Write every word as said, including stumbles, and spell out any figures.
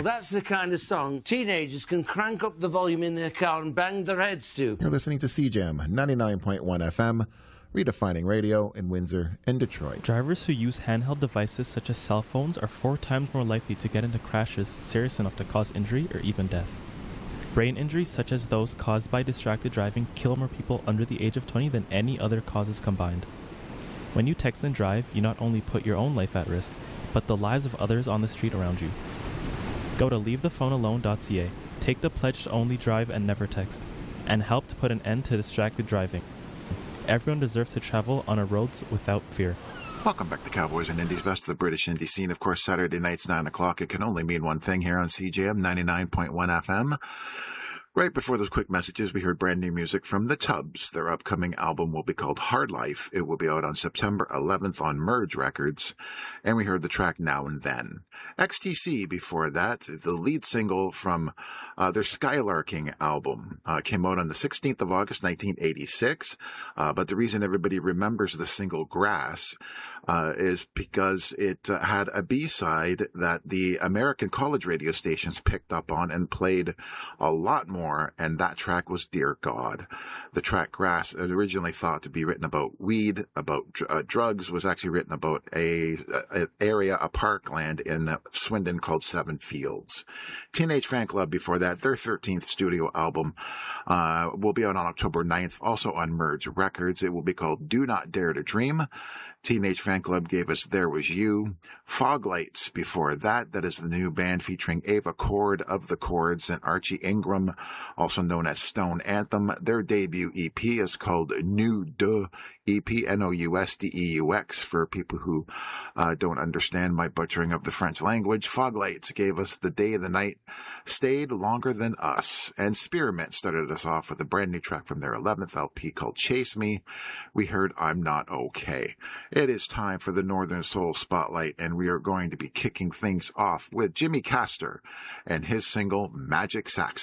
that's the kind of song teenagers can crank up the volume in their car and bang their heads to. You're listening to C J A M ninety-nine point one F M, redefining radio in Windsor and Detroit. Drivers who use handheld devices such as cell phones are four times more likely to get into crashes serious enough to cause injury or even death. Brain injuries such as those caused by distracted driving kill more people under the age of twenty than any other causes combined. When you text and drive, you not only put your own life at risk, but the lives of others on the street around you. Go to leave the phone alone dot c a, take the pledge to only drive and never text, and help to put an end to distracted driving. Everyone deserves to travel on our roads without fear. Welcome back to Cowboys and Indies, best of the British indie scene. Of course, Saturday nights, nine o'clock. It can only mean one thing here on C J A M ninety-nine point one F M. Right before those quick messages, we heard brand new music from The Tubs. Their upcoming album will be called Hard Life. It will be out on September eleventh on Merge Records. And we heard the track Now and Then. X T C before that, the lead single from uh, their Skylarking album, uh, came out on the sixteenth of August, nineteen eighty-six. Uh, but the reason everybody remembers the single Grass uh, is because it uh, had a B-side that the American college radio stations picked up on and played a lot more. And that track was Dear God. The track Grass, originally thought to be written about weed, about uh, drugs, was actually written about a, a an area, a parkland in Swindon called Seven Fields. Teenage Fan Club before that, their thirteenth studio album uh, will be out on October ninth, also on Merge Records. It will be called Do Not Dare to Dream. Teenage Fan Club gave us There Was You. Fog Lights before that, that is the new band featuring Ava Cord of the Chords and Archie Ingram, also known as Stone Anthem. Their debut E P is called New Duh E P, N O U S D E U X, for people who uh, don't understand my butchering of the French language. Fog Lights gave us The Day of the Night Stayed Longer Than Us. And Spearmint started us off with a brand new track from their eleventh L P called Chase Me. We heard I'm Not Okay. It is time for the Northern Soul Spotlight, and we are going to be kicking things off with Jimmy Castor and his single Magic Saxophone.